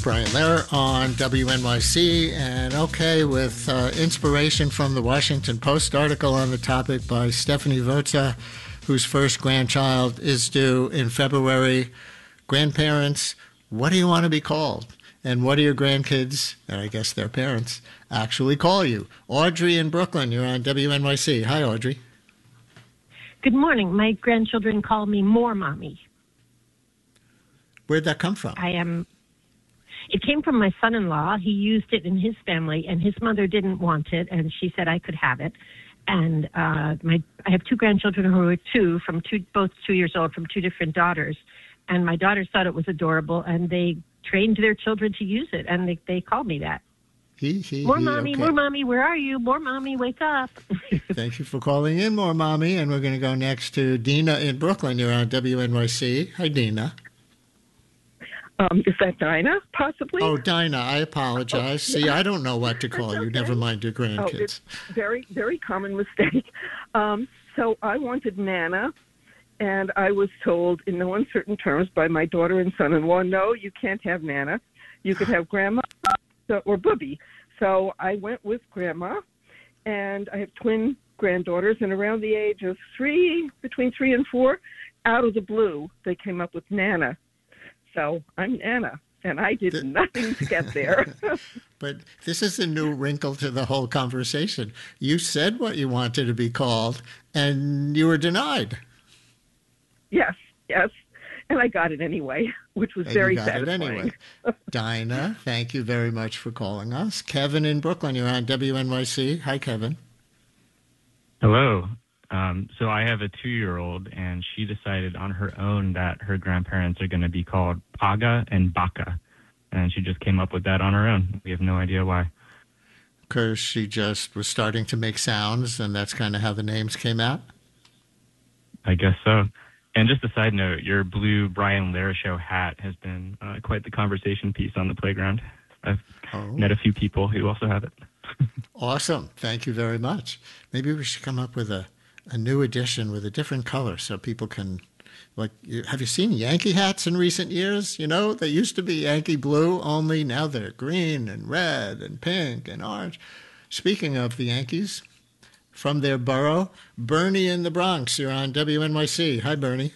Brian Lehrer on WNYC, and with inspiration from the Washington Post article on the topic by Stephanie Votza, whose first grandchild is due in February. Grandparents, what do you want to be called? And what do your grandkids, and I guess their parents, actually call you? Audrey in Brooklyn, you're on WNYC. Hi, Audrey. Good morning. My grandchildren call me More Mommy. Where'd that come from? It came from my son-in-law. He used it in his family, and his mother didn't want it, and she said I could have it. And I have two grandchildren who are both 2 years old, from two different daughters. And my daughters thought it was adorable, and they trained their children to use it, and they called me that. More Mommy, okay. More Mommy, where are you? More Mommy, wake up. Thank you for calling in, More Mommy. And we're going to go next to Dina in Brooklyn. You're on WNYC. Hi, Dina. Is that Dinah, possibly? Oh, Dinah, I apologize. Oh, yeah. See, I don't know what to call you. Okay. Never mind your grandkids. Oh, it's very, very common mistake. So I wanted Nana, and I was told in no uncertain terms by my daughter and son-in-law, no, you can't have Nana. You could have Grandma or Booby. So I went with Grandma, and I have twin granddaughters, and around the age of between 3 and 4, out of the blue, they came up with Nana. So I'm Nana, and I did nothing to get there. But this is a new wrinkle to the whole conversation. You said what you wanted to be called, and you were denied. Yes. And I got it anyway, which was very satisfying. Anyway. Dinah, thank you very much for calling us. Kevin in Brooklyn, you're on WNYC. Hi, Kevin. Hello. So I have a 2-year-old, and she decided on her own that her grandparents are going to be called Paga and Baka. And she just came up with that on her own. We have no idea why. Because she just was starting to make sounds, and that's kind of how the names came out? I guess so. And just a side note, your blue Brian Lehrer Show hat has been quite the conversation piece on the playground. I've met a few people who also have it. Awesome. Thank you very much. Maybe we should come up with a new edition with a different color so people can, have you seen Yankee hats in recent years? You know, they used to be Yankee blue only. Now they're green and red and pink and orange. Speaking of the Yankees, from their borough, Bernie in the Bronx. You're on WNYC. Hi, Bernie.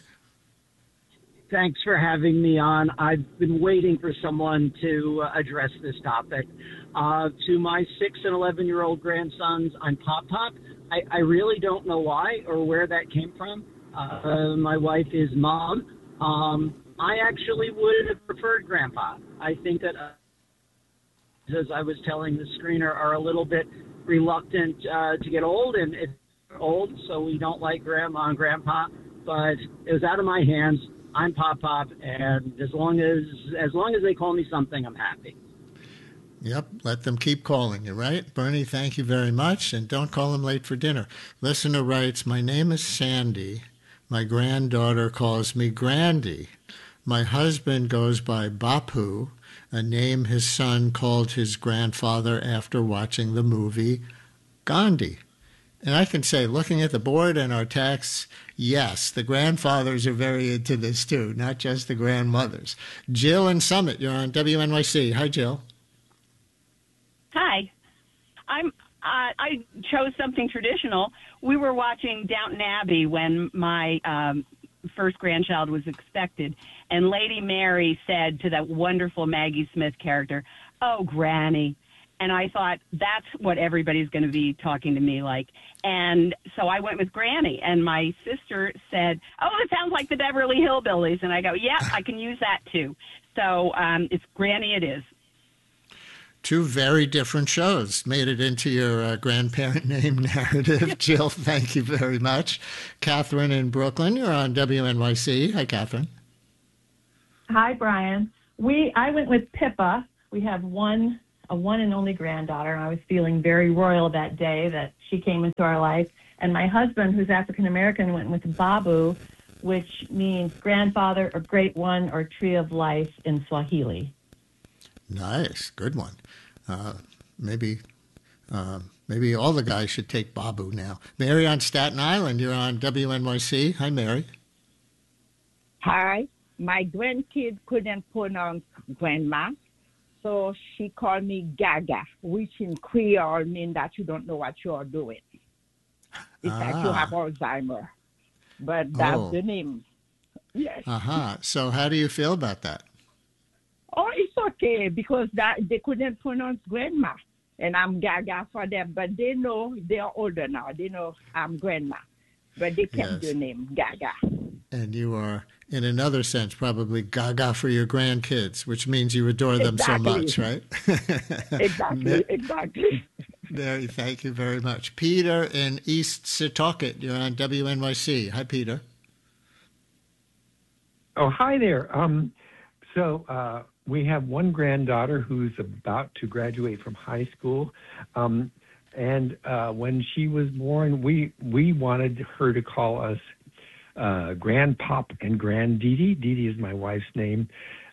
Thanks for having me on. I've been waiting for someone to address this topic. To my 6 and 11-year-old grandsons, I'm Pop Pop. I really don't know why or where that came from. My wife is Mom. I actually would have preferred Grandpa. I think that, as I was telling the screener, are a little bit reluctant to get old, and it's old, so we don't like Grandma and Grandpa. But it was out of my hands. I'm Pop Pop, and as long as they call me something, I'm happy. Yep, let them keep calling you, right? Bernie, thank you very much, and don't call them late for dinner. Listener writes, my name is Sandy. My granddaughter calls me Grandy. My husband goes by Bapu, a name his son called his grandfather after watching the movie Gandhi. And I can say, looking at the board and our texts, yes, the grandfathers are very into this too, not just the grandmothers. Jill in Summit, you're on WNYC. Hi, Jill. Hi. I chose something traditional. We were watching Downton Abbey when my first grandchild was expected, and Lady Mary said to that wonderful Maggie Smith character, "Oh, Granny." And I thought, that's what everybody's going to be talking to me like. And so I went with Granny. And my sister said, "Oh, it sounds like the Beverly Hillbillies." And I go, yeah, I can use that too. So it's Granny it is. Two very different shows made it into your grandparent name narrative. Jill, thank you very much. Catherine in Brooklyn, you're on WNYC. Hi, Catherine. Hi, Brian. I went with Pippa. We have a one and only granddaughter, and I was feeling very royal that day that she came into our life. And my husband, who's African-American, went with Babu, which means grandfather or great one or tree of life in Swahili. Nice. Good one. Maybe all the guys should take Babu now. Mary on Staten Island, you're on WNYC. Hi, Mary. Hi. My grandkids couldn't pronounce grandma, So she called me Gaga, which in Creole means that you don't know what you're doing. It's like you have Alzheimer. But that's the name. Yes. So how do you feel about that? Oh, it's okay because they couldn't pronounce grandma. And I'm Gaga for them. But they know they are older now. They know I'm grandma. But they kept the name Gaga. And you are, in another sense, probably Gaga for your grandkids, which means you adore them so much, right? Exactly. Mary, thank you very much. Peter in East Setauket, you're on WNYC. Hi, Peter. Oh, hi there. So we have one granddaughter who's about to graduate from high school. And when she was born, we wanted her to call us Grandpop and Granddidi. Didi is my wife's name.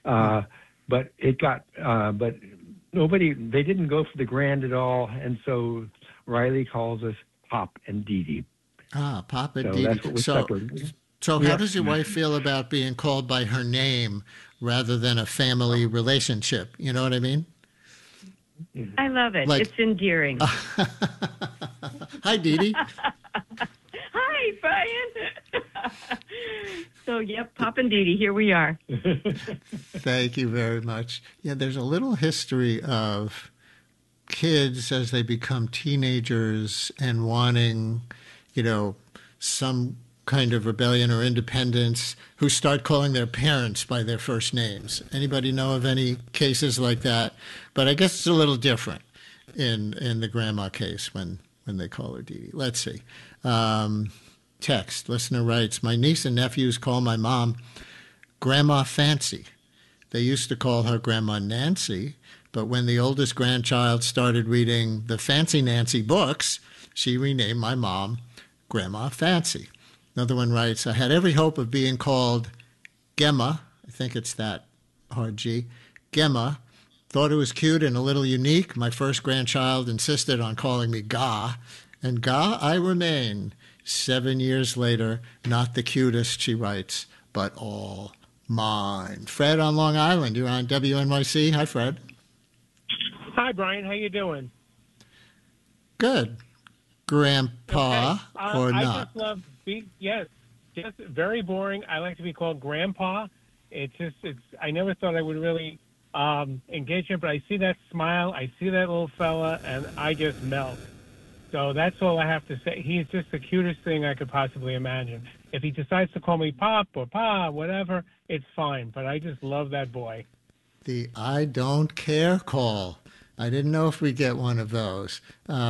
But it got, but nobody, they didn't go for the grand at all. And so Riley calls us Pop and Didi. Pop and so Didi. That's what we separated. So how does your wife feel about being called by her name rather than a family relationship? You know what I mean? I love it. Like, it's endearing. Hi, Didi. Hi, Brian. So, Pop and Didi, here we are. Thank you very much. Yeah, there's a little history of kids as they become teenagers and wanting, some kind of rebellion or independence who start calling their parents by their first names. Anybody know of any cases like that? But I guess it's a little different in the grandma case when they call her Didi. Let's see. Text. Listener writes, my niece and nephews call my mom Grandma Fancy. They used to call her Grandma Nancy, but when the oldest grandchild started reading the Fancy Nancy books, she renamed my mom Grandma Fancy. Another one writes, I had every hope of being called Gemma. I think it's that hard G. Gemma. Thought it was cute and a little unique. My first grandchild insisted on calling me Ga. And Ga I remain. 7 years later, not the cutest, she writes, but all mine. Fred on Long Island, you're on WNYC. Hi, Fred. Hi, Brian. How you doing? Good. Grandpa or I not? just love just very boring. I like to be called Grandpa. I never thought I would really engage him, but I see that smile, I see that little fella, and I just melt. So that's all I have to say. He's just the cutest thing I could possibly imagine. If he decides to call me Pop or Pa, whatever, it's fine. But I just love that boy. The I don't care call. I didn't know if we get one of those.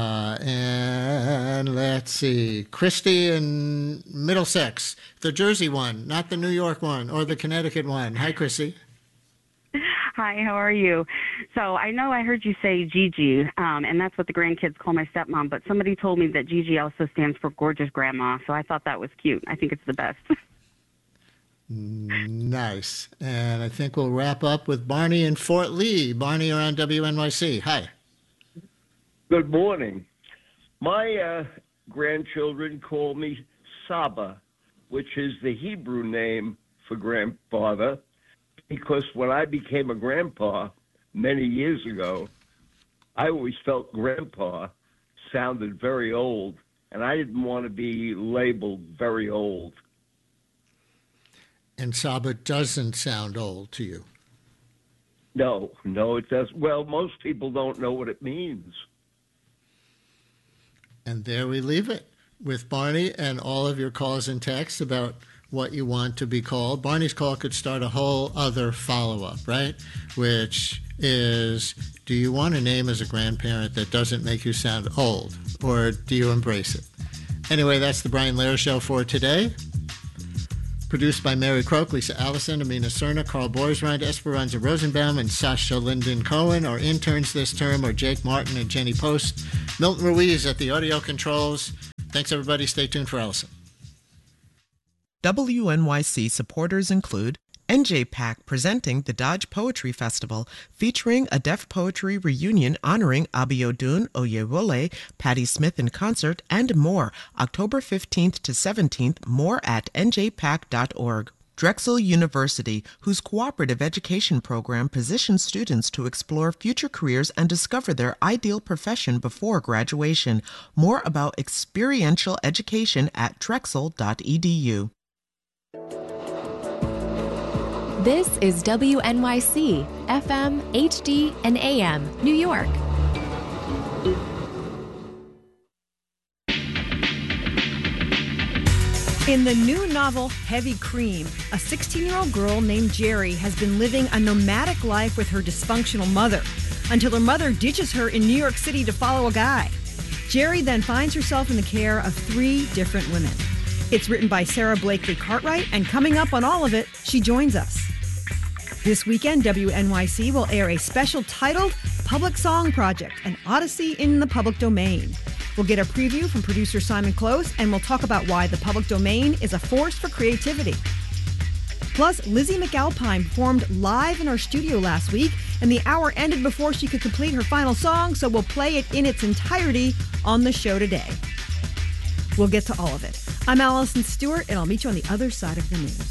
And let's see. Christy in Middlesex, the Jersey one, not the New York one or the Connecticut one. Hi, Chrissy. Hi, how are you? So I know I heard you say Gigi, and that's what the grandkids call my stepmom, but somebody told me that Gigi also stands for gorgeous grandma, so I thought that was cute. I think it's the best. Nice. And I think we'll wrap up with Barney in Fort Lee. Barney, you're on WNYC. Hi. Good morning. My grandchildren call me Saba, which is the Hebrew name for grandfather, because when I became a grandpa many years ago, I always felt grandpa sounded very old, and I didn't want to be labeled very old. And Saba doesn't sound old to you. No, it does. Well, most people don't know what it means. And there we leave it with Barney and all of your calls and texts about what you want to be called. Barney's call could start a whole other follow-up, right? Which is, do you want a name as a grandparent that doesn't make you sound old? Or do you embrace it? Anyway, that's the Brian Lehrer Show for today. Produced by Mary Croak, Lisa Allison, Amina Cerna, Carl Boisrind, Esperanza Rosenbaum, and Sasha Linden Cohen. Our interns this term are Jake Martin and Jenny Post. Milton Ruiz at the audio controls. Thanks, everybody. Stay tuned for Allison. WNYC supporters include NJPAC presenting the Dodge Poetry Festival, featuring a deaf poetry reunion honoring Abiodun Oyewole, Patti Smith in concert, and more. October 15th to 17th, more at njpac.org. Drexel University, whose cooperative education program positions students to explore future careers and discover their ideal profession before graduation. More about experiential education at drexel.edu. This is WNYC, FM, HD, and AM, New York. In the new novel, Heavy Cream, a 16-year-old girl named Jerry has been living a nomadic life with her dysfunctional mother until her mother ditches her in New York City to follow a guy. Jerry then finds herself in the care of 3 different women. It's written by Sarah Blakely Cartwright, and coming up on all of it, she joins us. This weekend, WNYC will air a special titled Public Song Project, an odyssey in the public domain. We'll get a preview from producer Simon Close, and we'll talk about why the public domain is a force for creativity. Plus, Lizzie McAlpine performed live in our studio last week, and the hour ended before she could complete her final song, so we'll play it in its entirety on the show today. We'll get to all of it. I'm Allison Stewart, and I'll meet you on the other side of the news.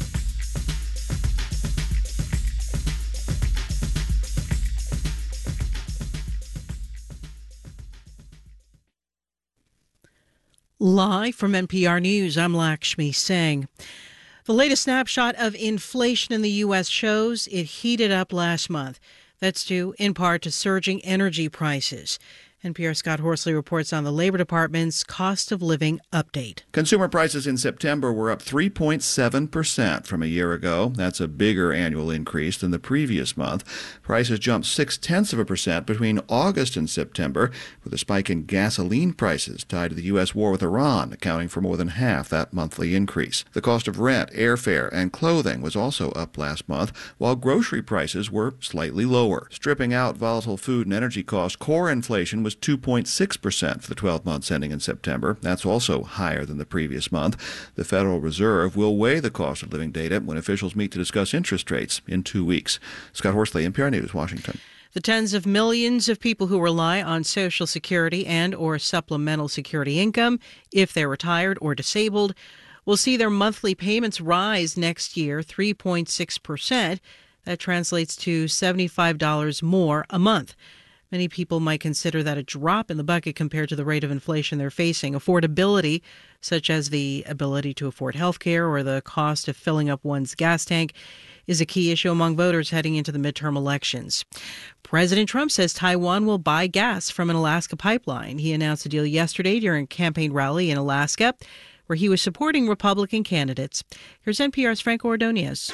Live from NPR News, I'm Lakshmi Singh. The latest snapshot of inflation in the U.S. shows it heated up last month. That's due in part to surging energy prices. NPR's Scott Horsley reports on the Labor Department's cost of living update. Consumer prices in September were up 3.7% from a year ago. That's a bigger annual increase than the previous month. Prices jumped 0.6% between August and September, with a spike in gasoline prices tied to the U.S. war with Iran, accounting for more than half that monthly increase. The cost of rent, airfare, and clothing was also up last month, while grocery prices were slightly lower. Stripping out volatile food and energy costs, core inflation was 2.6% for the 12 months ending in September. That's also higher than the previous month. The Federal Reserve will weigh the cost of living data when officials meet to discuss interest rates in 2 weeks. Scott Horsley, NPR News, Washington. The tens of millions of people who rely on Social Security and or supplemental security income, if they're retired or disabled, will see their monthly payments rise next year 3.6%. That translates to $75 more a month. Many people might consider that a drop in the bucket compared to the rate of inflation they're facing. Affordability, such as the ability to afford health care or the cost of filling up one's gas tank, is a key issue among voters heading into the midterm elections. President Trump says Taiwan will buy gas from an Alaska pipeline. He announced a deal yesterday during a campaign rally in Alaska, where he was supporting Republican candidates. Here's NPR's Franco Ordonez.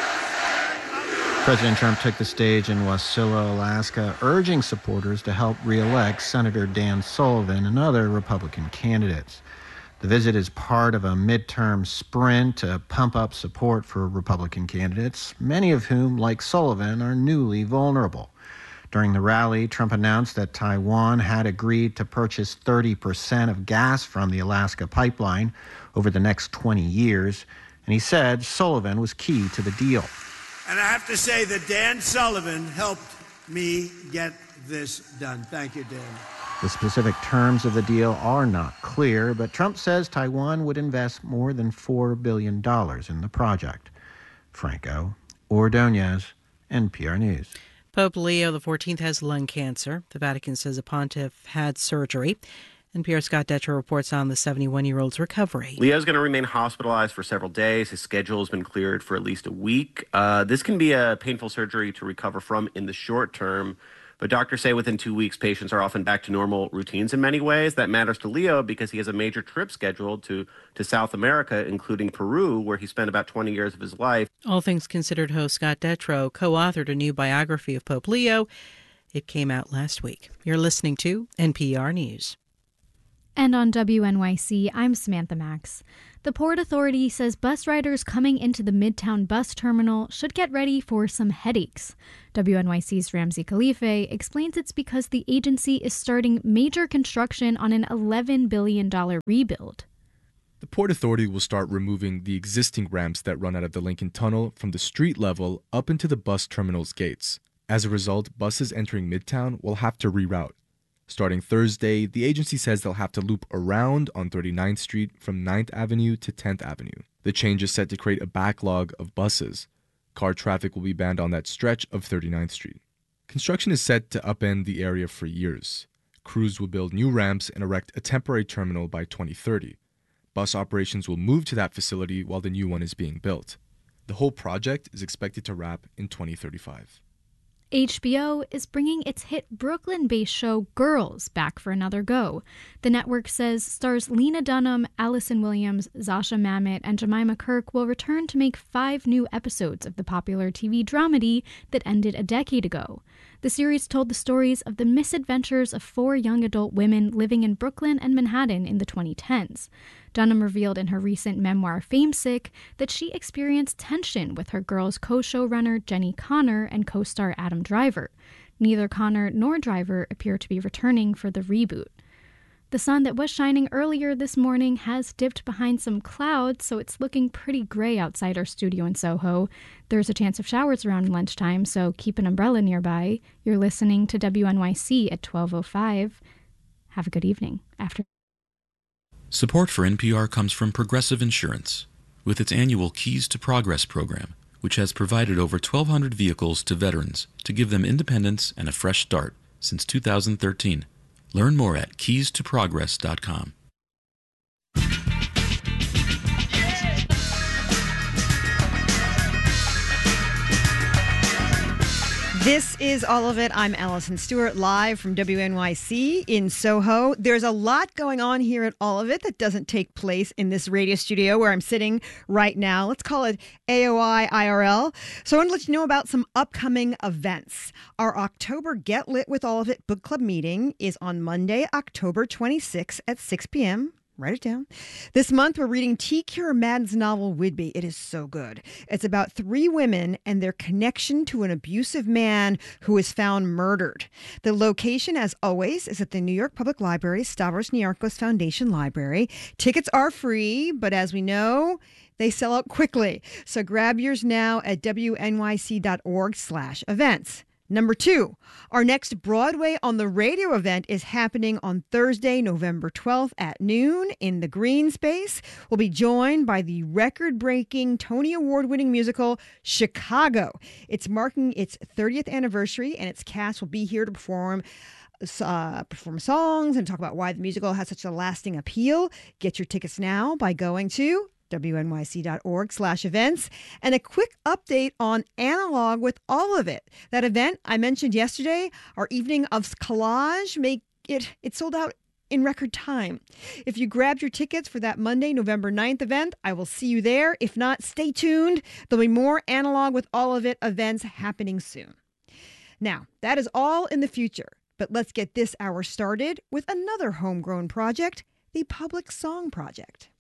President Trump took the stage in Wasilla, Alaska, urging supporters to help re-elect Senator Dan Sullivan and other Republican candidates. The visit is part of a midterm sprint to pump up support for Republican candidates, many of whom, like Sullivan, are newly vulnerable. During the rally, Trump announced that Taiwan had agreed to purchase 30% of gas from the Alaska pipeline over the next 20 years, and he said Sullivan was key to the deal. And I have to say that Dan Sullivan helped me get this done. Thank you, Dan. The specific terms of the deal are not clear, but Trump says Taiwan would invest more than $4 billion in the project. Franco Ordonez, NPR News. Pope Leo XIV has lung cancer. The Vatican says the pontiff had surgery. NPR's Scott Detrow reports on the 71-year-old's recovery. Leo's going to remain hospitalized for several days. His schedule has been cleared for at least a week. This can be a painful surgery to recover from in the short term, but doctors say within 2 weeks, patients are often back to normal routines in many ways. That matters to Leo because he has a major trip scheduled to South America, including Peru, where he spent about 20 years of his life. All Things Considered host Scott Detrow co-authored a new biography of Pope Leo. It came out last week. You're listening to NPR News. And on WNYC, I'm Samantha Max. The Port Authority says bus riders coming into the Midtown bus terminal should get ready for some headaches. WNYC's Ramsey Khalife explains it's because the agency is starting major construction on an $11 billion rebuild. The Port Authority will start removing the existing ramps that run out of the Lincoln Tunnel from the street level up into the bus terminal's gates. As a result, buses entering Midtown will have to reroute. Starting Thursday, the agency says they'll have to loop around on 39th Street from 9th Avenue to 10th Avenue. The change is set to create a backlog of buses. Car traffic will be banned on that stretch of 39th Street. Construction is set to upend the area for years. Crews will build new ramps and erect a temporary terminal by 2030. Bus operations will move to that facility while the new one is being built. The whole project is expected to wrap in 2035. HBO is bringing its hit Brooklyn-based show Girls back for another go. The network says stars Lena Dunham, Allison Williams, Zasha Mamet, and Jemima Kirk will return to make 5 new episodes of the popular TV dramedy that ended a decade ago. The series told the stories of the misadventures of 4 young adult women living in Brooklyn and Manhattan in the 2010s. Dunham revealed in her recent memoir, Famesick, that she experienced tension with her Girls co-showrunner Jenny Connor and co-star Adam Driver. Neither Connor nor Driver appear to be returning for the reboot. The sun that was shining earlier this morning has dipped behind some clouds, so it's looking pretty gray outside our studio in Soho. There's a chance of showers around lunchtime, so keep an umbrella nearby. You're listening to WNYC at 12:05. Have a good evening. Support for NPR comes from Progressive Insurance, with its annual Keys to Progress program, which has provided over 1,200 vehicles to veterans to give them independence and a fresh start since 2013. Learn more at keystoprogress.com. This is All of It. I'm Allison Stewart, live from WNYC in Soho. There's a lot going on here at All of It that doesn't take place in this radio studio where I'm sitting right now. Let's call it AOI IRL. So I want to let you know about some upcoming events. Our October Get Lit with All of It book club meeting is on Monday, October 26th at 6 p.m. Write it down. This month, we're reading T. Keira Madden's novel, Whidbey. It is so good. It's about 3 women and their connection to an abusive man who is found murdered. The location, as always, is at the New York Public Library, Stavros Niarchos Foundation Library. Tickets are free, but as we know, they sell out quickly. So grab yours now at wnyc.org/events. Number 2, our next Broadway on the Radio event is happening on Thursday, November 12th at noon in the Green Space. We'll be joined by the record-breaking Tony Award-winning musical Chicago. It's marking its 30th anniversary, and its cast will be here to perform songs and talk about why the musical has such a lasting appeal. Get your tickets now by going to wnyc.org/events. And a quick update on Analog with All of It. That event I mentioned yesterday, our evening of collage, it sold out in record time. If you grabbed your tickets for that Monday, November 9th event, I will see you there. If not, stay tuned. There'll be more Analog with All of It events happening soon. Now, that is all in the future. But let's get this hour started with another homegrown project, the Public Song Project.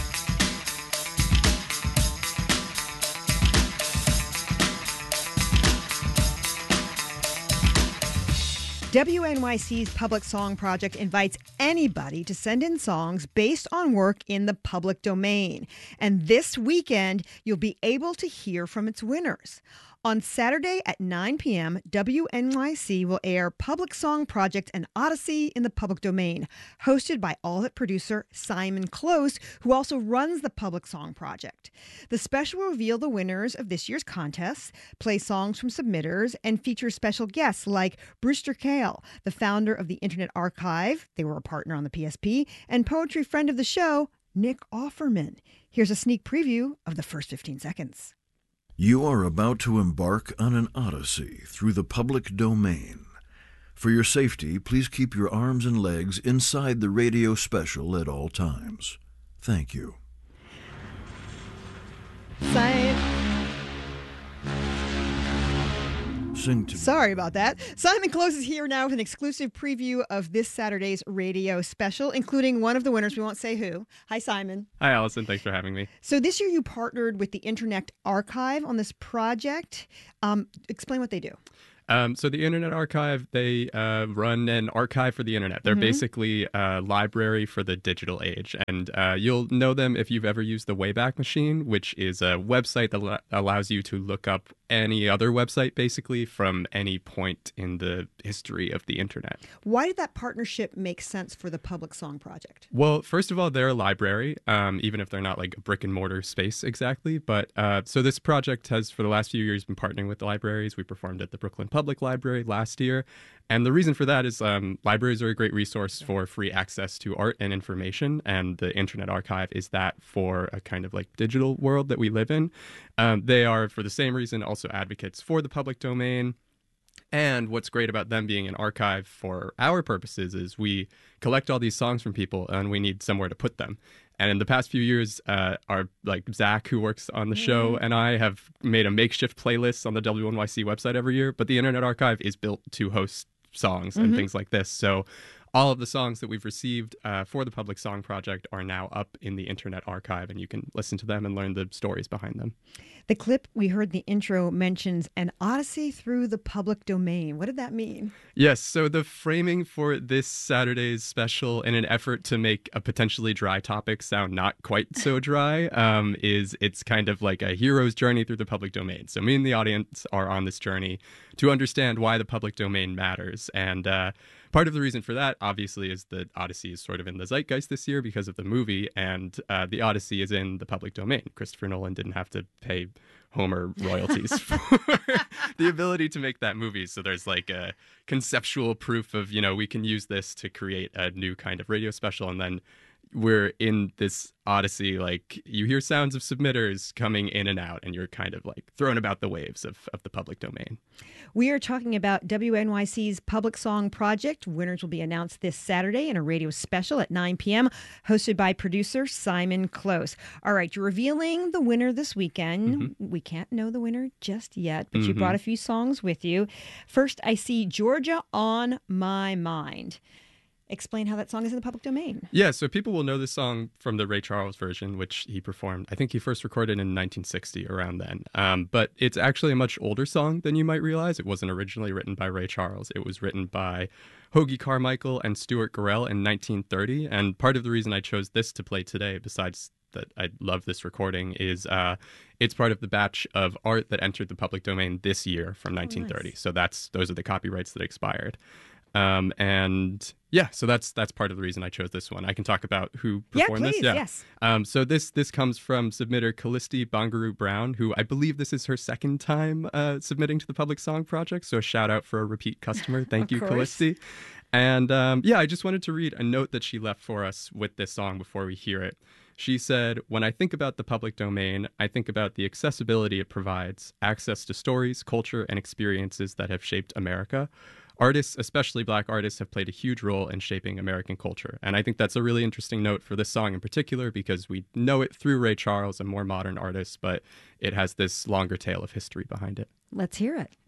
WNYC's Public Song Project invites anybody to send in songs based on work in the public domain. And this weekend, you'll be able to hear from its winners. On Saturday at 9 p.m., WNYC will air Public Song Project and Odyssey in the public domain, hosted by All of It producer Simon Close, who also runs the Public Song Project. The special will reveal the winners of this year's contests, play songs from submitters, and feature special guests like Brewster Kahle, the founder of the Internet Archive, they were a partner on the PSP, and poetry friend of the show, Nick Offerman. Here's a sneak preview of the first 15 seconds. You are about to embark on an odyssey through the public domain. For your safety, please keep your arms and legs inside the radio special at all times. Thank you. Sorry about that. Simon Close is here now with an exclusive preview of this Saturday's radio special, including one of the winners. We won't say who. Hi, Simon. Hi, Allison. Thanks for having me. So this year you partnered with the Internet Archive on this project. Explain what they do. So the Internet Archive, they run an archive for the internet. They're basically a library for the digital age. And you'll know them if you've ever used the Wayback Machine, which is a website that allows you to look up any other website, basically, from any point in the history of the internet. Why did that partnership make sense for the Public Song Project? Well, first of all, they're a library, even if they're not like a brick and mortar space exactly. But so this project has, for the last few years, been partnering with the libraries. We performed at the Brooklyn Public Library last year. And the reason for that is libraries are a great resource for free access to art and information. And the Internet Archive is that for a kind of like digital world that we live in. They are, for the same reason, also advocates for the public domain. And what's great about them being an archive for our purposes is we collect all these songs from people and we need somewhere to put them. And in the past few years, our Zach, who works on the show, and I have made a makeshift playlist on the WNYC website every year. But the Internet Archive is built to host songs and things like this. So all of the songs that we've received for the Public Song Project are now up in the Internet Archive, and you can listen to them and learn the stories behind them. The clip we heard in the intro mentions an odyssey through the public domain. What did that mean? Yes, so the framing for this Saturday's special, in an effort to make a potentially dry topic sound not quite so dry, is it's kind of like a hero's journey through the public domain. So me and the audience are on this journey to understand why the public domain matters. And part of the reason for that, obviously, is that Odyssey is sort of in the zeitgeist this year because of the movie, and the Odyssey is in the public domain. Christopher Nolan didn't have to pay Homer royalties for the ability to make that movie. So there's like a conceptual proof of, we can use this to create a new kind of radio special. And then we're in this Odyssey, like you hear sounds of submitters coming in and out, and you're kind of like thrown about the waves of the public domain. We are talking about WNYC's Public Song Project. Winners will be announced this Saturday in a radio special at 9 p.m., hosted by producer Simon Close. All right, you're revealing the winner this weekend. We can't know the winner just yet, but you brought a few songs with you. First, I see Georgia on My Mind. Explain how that song is in the public domain. Yeah, so people will know this song from the Ray Charles version, which he performed. I think he first recorded in 1960, around then. But it's actually a much older song than you might realize. It wasn't originally written by Ray Charles. It was written by Hoagy Carmichael and Stuart Gorell in 1930. And part of the reason I chose this to play today, besides that I love this recording, is it's part of the batch of art that entered the public domain this year from 1930. Nice. So those are the copyrights that expired. And yeah, so that's part of the reason I chose this one. I can talk about who performed this. Yeah, yes. So this comes from submitter Callisti Bangaroo Brown, who I believe this is her second time submitting to the Public Song Project. So a shout out for a repeat customer. Thank you, Callisti. And yeah, I just wanted to read a note that she left for us with this song before we hear it. She said, "When I think about the public domain, I think about the accessibility it provides, access to stories, culture, and experiences that have shaped America. Artists, especially Black artists, have played a huge role in shaping American culture." And I think that's a really interesting note for this song in particular, because we know it through Ray Charles, a more modern artist, but it has this longer tale of history behind it. Let's hear it.